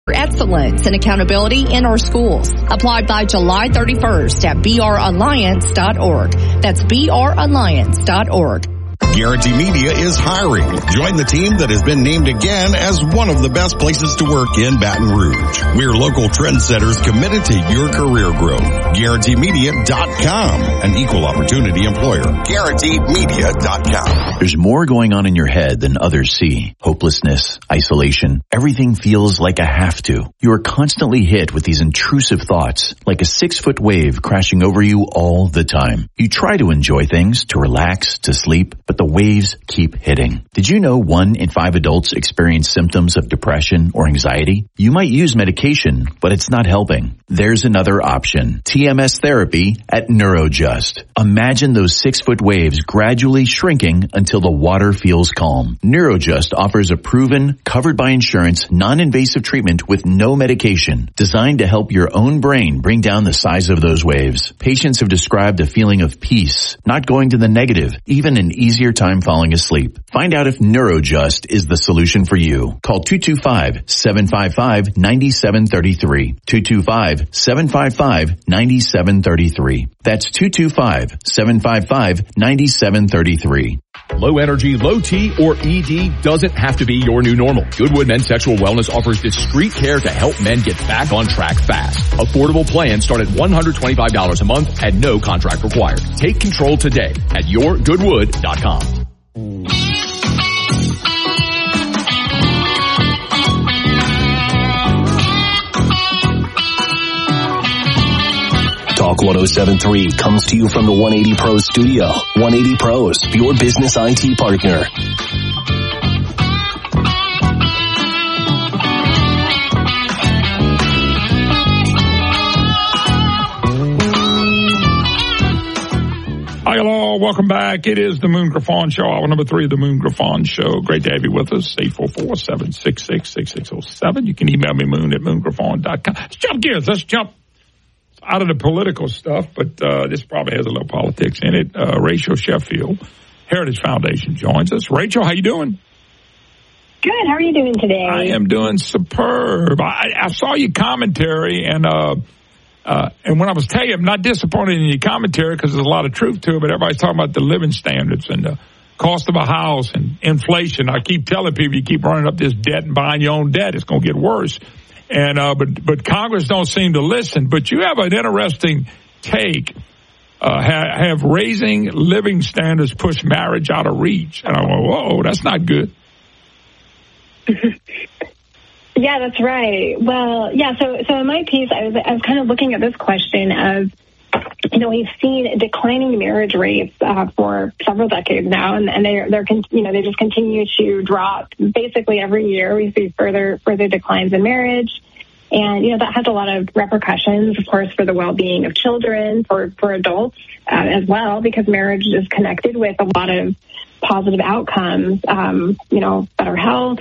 Excellence and accountability in our schools. Applied by July 31st at bralliance.org. That's bralliance.org. Guarantee Media is hiring. Join the team that has been named again as one of the best places to work in Baton Rouge. We're local trendsetters committed to your career growth. GuaranteeMedia.com, an equal opportunity employer. GuaranteeMedia.com. There's more going on in your head than others see. Hopelessness, isolation, everything feels like a have to. You are constantly hit with these intrusive thoughts, like a 6-foot wave crashing over you all the time. You try to enjoy things, to relax, to sleep, but the waves keep hitting. Did you know 1 in 5 adults experience symptoms of depression or anxiety? You might use medication, but it's not helping. There's another option. TMS therapy at Neurojust. Imagine those 6-foot waves gradually shrinking until the water feels calm. Neurojust offers a proven, covered by insurance, non-invasive treatment with no medication, designed to help your own brain bring down the size of those waves. Patients have described a feeling of peace, not going to the negative, even an easier time falling asleep. Find out if Neurojust is the solution for you. Call 225-755-9733. 225-755-9733. That's 225-755-9733. Low energy, low T, or ED doesn't have to be your new normal. Goodwood Men's Sexual Wellness offers discreet care to help men get back on track fast. Affordable plans start at $125 a month and no contract required. Take control today at yourgoodwood.com. Talk 107.3 comes to you from the 180 Pros studio. 180 Pros, your business IT partner. Hi, hello. Welcome back. It is the Moon Griffon Show, hour number 3 of the Moon Griffon Show. Great to have you with us. 844-766-6607. You can email me, moon@moongriffon.com. Let's jump gears. Let's jump out of the political stuff, but this probably has a little politics in it. Rachel Sheffield, Heritage Foundation, joins us. Rachel, how you doing? Good. How are you doing today? I am doing superb. I saw your commentary, and when I was telling you, I'm not disappointed in your commentary because there's a lot of truth to it, but everybody's talking about the living standards and the cost of a house and inflation. I keep telling people, you keep running up this debt and buying your own debt, it's going to get worse. And but Congress don't seem to listen. But you have an interesting take. Have raising living standards pushed marriage out of reach? And I go, whoa, that's not good. Yeah, that's right. Well, yeah. So in my piece, I was kind of looking at this question of, we've seen declining marriage rates for several decades now, and they just continue to drop. Basically, every year we see further declines in marriage, and that has a lot of repercussions, of course, for the well-being of children, for adults as well, because marriage is connected with a lot of positive outcomes. Better health,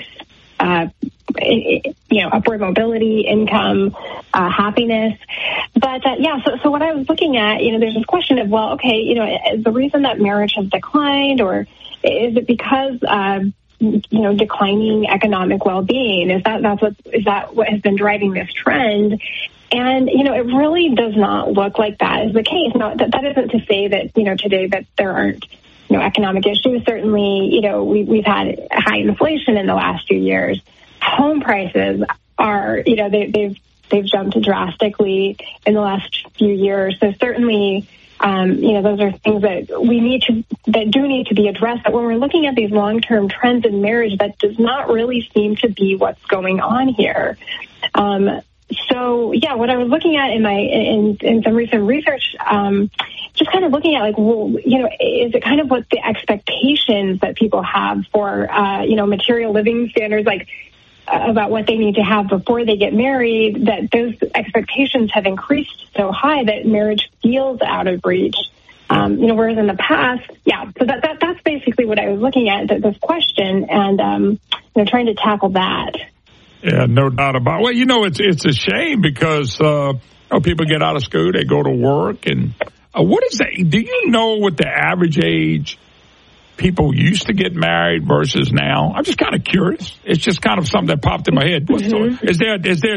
upward mobility, income, happiness. But so what I was looking at, there's this question of, well, okay, is the reason that marriage has declined, or is it because declining economic well-being? Is that what has been driving this trend? And it really does not look like that is the case. Now, that isn't to say that today that there aren't economic issues. Certainly, we've had high inflation in the last few years. Home prices are, they've jumped drastically in the last few years. So certainly, those are things that do need to be addressed. But when we're looking at these long-term trends in marriage, that does not really seem to be what's going on here. What I was looking at in some recent research, just kind of looking at is it kind of what the expectations that people have for, material living standards, about what they need to have before they get married, that those expectations have increased so high that marriage feels out of reach. Whereas in the past, so that's basically what I was looking at, this question, and, trying to tackle that. Yeah, no doubt about it. Well, it's a shame because, people get out of school, they go to work, and what is that? Do you know what the average age people used to get married versus now? I'm just kind of curious. It's just kind of something that popped in my head. Mm-hmm. Is there